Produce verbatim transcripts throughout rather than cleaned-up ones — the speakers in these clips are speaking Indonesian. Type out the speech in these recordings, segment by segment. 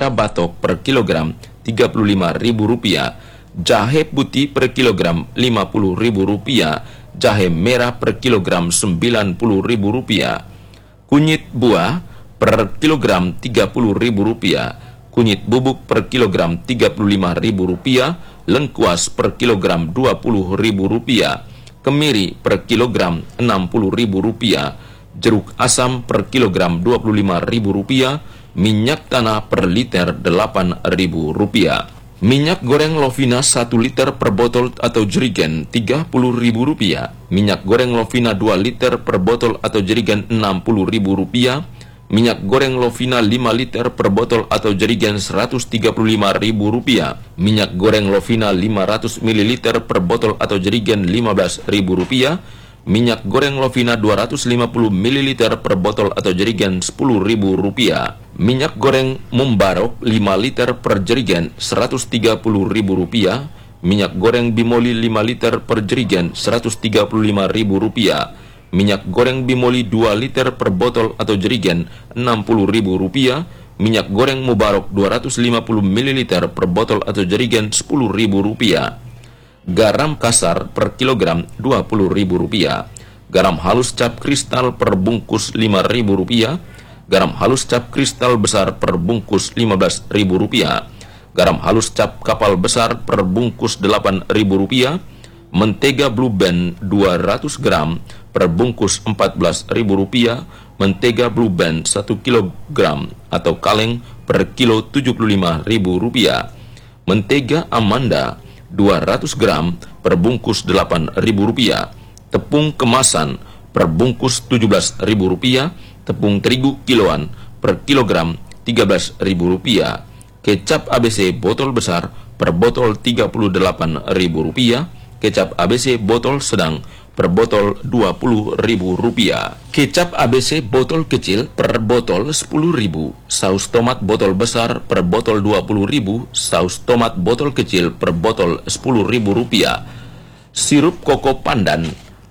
mata batok per kilogram tiga puluh lima ribu rupiah, jahe putih per kilogram lima puluh ribu rupiah, jahe merah per kilogram sembilan puluh ribu rupiah, kunyit buah per kilogram tiga puluh ribu rupiah, kunyit bubuk per kilogram tiga puluh lima ribu rupiah, lengkuas per kilogram dua puluh ribu rupiah, kemiri per kilogram enam puluh ribu rupiah, jeruk asam per kilogram dua puluh lima ribu rupiah, minyak tanah per liter delapan ribu rupiah. Minyak goreng Lovina satu liter per botol atau jerigen tiga puluh ribu rupiah. Minyak goreng Lovina dua liter per botol atau jerigen enam puluh ribu rupiah. Minyak goreng Lovina lima liter per botol atau jerigen seratus tiga puluh lima ribu rupiah. Minyak goreng Lovina lima ratus mililiter per botol atau jerigen lima belas ribu rupiah. Minyak goreng Lovina dua ratus lima puluh mililiter per botol atau jerigen sepuluh ribu rupiah. Minyak goreng Mumbarok lima liter per jerigen seratus tiga puluh ribu rupiah. Minyak goreng Bimoli lima liter per jerigen seratus tiga puluh lima ribu rupiah. Minyak goreng Bimoli dua liter per botol atau jerigen enam puluh ribu rupiah. Minyak goreng Mubarok dua ratus lima puluh mililiter per botol atau jerigen sepuluh ribu rupiah. Garam kasar per kilogram dua puluh ribu rupiah. Garam halus cap kristal per bungkus lima ribu rupiah. Garam halus cap kristal besar per bungkus lima belas ribu rupiah. Garam halus cap kapal besar per bungkus delapan ribu rupiah. Mentega Blue Band dua ratus gram per bungkus empat belas ribu rupiah. Mentega Blue Band satu kilogram atau kaleng per kilo tujuh puluh lima ribu rupiah. Mentega Amanda dua ratus gram per bungkus delapan ribu rupiah. Tepung kemasan per bungkus tujuh belas ribu rupiah. Tepung terigu kiloan per kilogram tiga belas ribu rupiah. Kecap A B C botol besar per botol tiga puluh delapan ribu rupiah. Kecap A B C botol sedang per botol dua puluh ribu rupiah. Kecap A B C botol kecil per botol sepuluh ribu. Saus tomat botol besar per botol dua puluh ribu. Saus tomat botol kecil per botol sepuluh ribu rupiah. Sirup koko pandan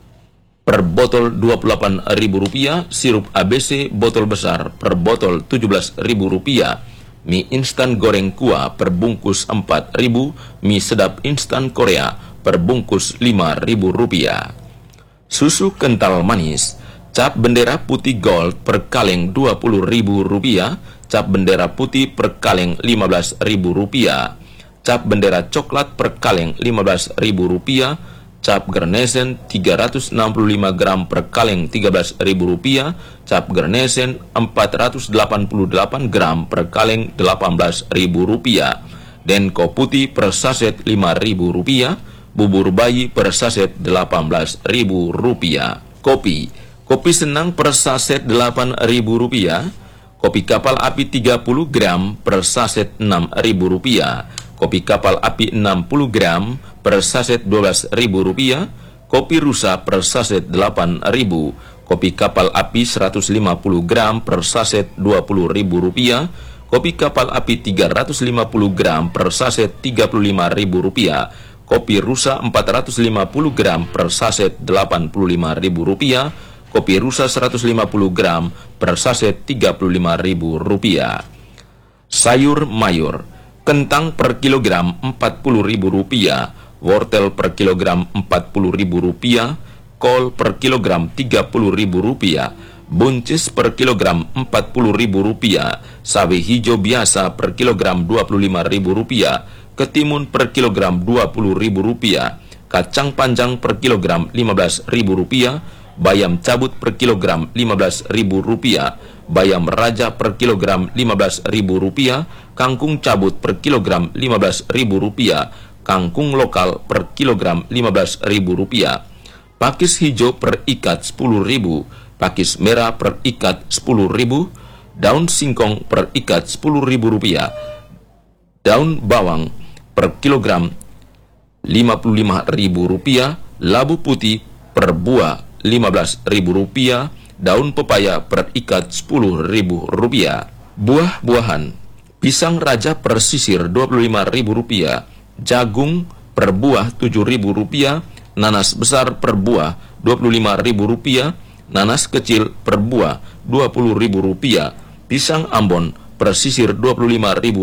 per botol dua puluh delapan ribu rupiah. Sirup A B C botol besar per botol tujuh belas ribu rupiah. Mie instan goreng kuah per bungkus empat ribu. Mie sedap instan Korea per bungkus lima ribu rupiah. Susu kental manis cap bendera putih gold per kaleng dua puluh ribu rupiah. Cap bendera putih per kaleng lima belas ribu rupiah. Cap bendera coklat per kaleng lima belas ribu rupiah. Cap Garnesen tiga ratus enam puluh lima gram per kaleng tiga belas ribu rupiah. Cap Garnesen empat ratus delapan puluh delapan gram per kaleng delapan belas ribu rupiah. Denko putih per saset lima ribu rupiah. Bubur bayi per saset delapan belas ribu rupiah. Kopi Kopi senang per saset delapan ribu rupiah. Kopi kapal api tiga puluh gram per saset enam ribu rupiah. Kopi kapal api enam puluh gram per saset dua belas ribu rupiah. Kopi rusa per saset delapan ribu. Kopi kapal api seratus lima puluh gram per saset dua puluh ribu rupiah. Kopi kapal api tiga ratus lima puluh gram per saset tiga puluh lima ribu rupiah. Kopi rusa empat ratus lima puluh gram per saset delapan puluh lima ribu rupiah. Kopi rusa seratus lima puluh gram per saset tiga puluh lima ribu rupiah. Sayur mayur kentang per kilogram empat puluh ribu rupiah. Wortel per kilogram empat puluh ribu rupiah. Kol per kilogram tiga puluh ribu rupiah. Buncis per kilogram empat puluh ribu rupiah. Sawi hijau biasa per kilogram dua puluh lima ribu rupiah. Ketimun per kilogram dua puluh ribu rupiah. Kacang panjang per kilogram lima belas ribu rupiah. Bayam cabut per kilogram lima belas ribu rupiah. Bayam raja per kilogram lima belas ribu rupiah. Kangkung cabut per kilogram lima belas ribu rupiah. Kangkung lokal per kilogram lima belas ribu rupiah. Pakis hijau per ikat sepuluh ribu. Pakis merah per ikat sepuluh ribu. Daun singkong per ikat sepuluh ribu rupiah. Daun bawang per kilogram lima puluh lima ribu rupiah. Labu putih per buah lima belas ribu rupiah. Daun pepaya per ikat sepuluh ribu rupiah. Buah-buahan pisang raja per sisir dua puluh lima ribu rupiah. Jagung per buah tujuh ribu rupiah. Nanas besar per buah dua puluh lima ribu rupiah. Nanas kecil per buah dua puluh ribu rupiah. Pisang Ambon per sisir dua puluh lima ribu